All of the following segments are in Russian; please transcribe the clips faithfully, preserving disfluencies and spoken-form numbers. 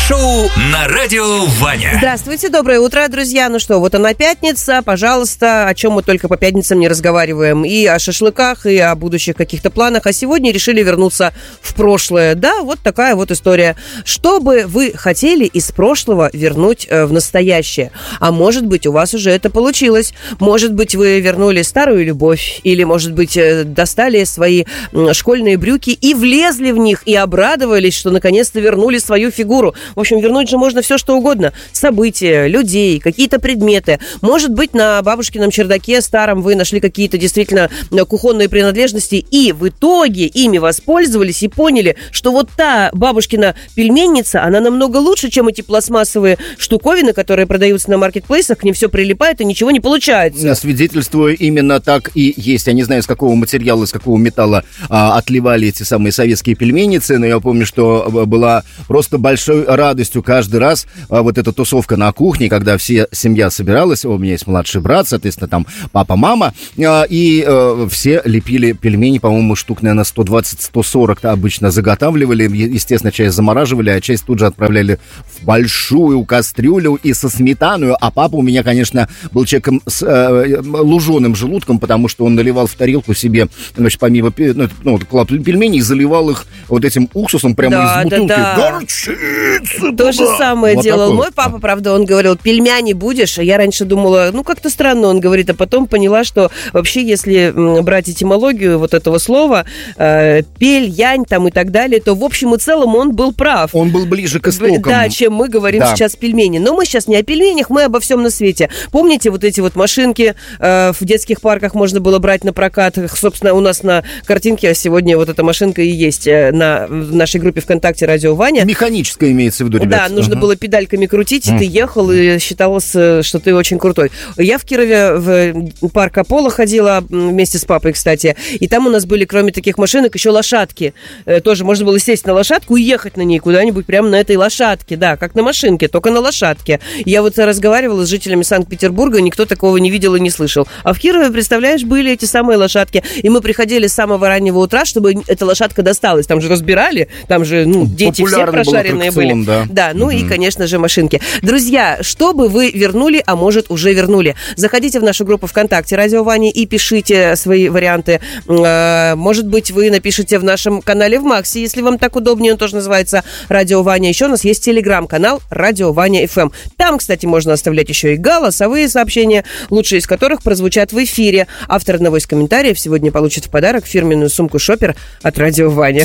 шоу на радио Ваня. Здравствуйте, доброе утро, друзья. Ну что, вот она пятница, пожалуйста, о чем мы только по пятницам не разговариваем. И о шашлыках, и о будущих каких-то планах. А сегодня решили вернуться в прошлое. Да, вот такая вот история. Что бы вы хотели из прошлого вернуть в настоящее? А может быть, у вас уже это получилось. Может быть, вы вернули старую любовь. Или, может быть, достали свои школьные брюки и влезли в них, и обрадовались, что наконец-то вернули свою фигуру. В общем, вернуть же можно все, что угодно. События, людей, какие-то предметы. Может быть, на бабушкином чердаке старом вы нашли какие-то действительно кухонные принадлежности, и в итоге ими воспользовались и поняли, что вот та бабушкина пельменница, она намного лучше, чем эти пластмассовые штуковины, которые продаются на маркетплейсах, к ним все прилипает и ничего не получается. Свидетельствую, именно так и есть. Я не знаю, из какого материала, из какого металла а, отливали эти самые советские пельменницы, но я помню, что была просто большой радостью каждый раз а, вот эта тусовка на кухне, когда вся семья собиралась. У меня есть младший брат, соответственно, там папа, мама, а, и а, все лепили пельмени, по-моему, штук, наверное, сто двадцать - сто сорок обычно заготавливали. Естественно, часть замораживали, а часть тут же отправляли в большую кастрюлю и со сметаной. А папа у меня, конечно, был человеком с э, луженым желудком, потому что он наливал в тарелку себе, значит, помимо ну, ну, пельменей, заливал их вот этим уксусом прямо да, из бутылки. Да, да. Горчица! То же самое вот делал такой. Мой папа, правда, он говорил, пельмени будешь? А я раньше думала, ну, как-то странно он говорит, а потом поняла, что вообще, если брать этимологию вот этого слова, э, пель, янь там и так далее, то в общем и целом он был прав. Он был ближе к истокам. Да, чем мы говорим да. сейчас пельмени. Но мы сейчас не о пельменях, мы обо всем на свете. Помните вот эти вот машинки э, в детских парках можно было брать на прокат? Собственно, у нас на картинке сегодня вот эта машинка и есть на в нашей группе ВКонтакте «Радио Ваня». Механическая имеется в виду, ребят. Да, нужно uh-huh. было педальками крутить, и uh-huh. ты ехал, и считалось, что ты очень крутой. Я в Кирове в парк Аполло ходила вместе с папой, кстати, и там у нас были, кроме таких машинок, еще лошадки. Тоже можно было сесть на лошадку и ехать на ней куда-нибудь прямо на этой лошадке, да, как на машинке, только на лошадке. Я вот разговаривала с жителями Санкт-Петербурга, никто такого не видел и не слышал. А в Кирове, представляешь, были эти самые лошадки, и мы приходили с самого раннего утра, чтобы эта лошадка досталась. Там же разбирали, там же, ну, дети все прошаренные были. Да, да ну mm-hmm. и, конечно же, машинки. Друзья, что бы вы вернули, а может, уже вернули? Заходите в нашу группу ВКонтакте «Радио Ваня» и пишите свои варианты. Может быть, вы напишите в нашем канале в Максе, если вам так удобнее, он тоже называется «Радио Ваня». Еще у нас есть телеграм-канал «Радио Ваня эф эм». Там, кстати, можно оставлять еще и голосовые сообщения, лучшие из которых прозвучат в эфире. Автор одного из комментариев сегодня получит в подарок фирменную сумку «Шопер» от «Радио Ваня».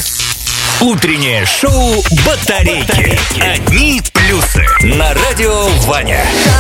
Утреннее шоу «Батарейки». Одни плюсы на радио Ваня.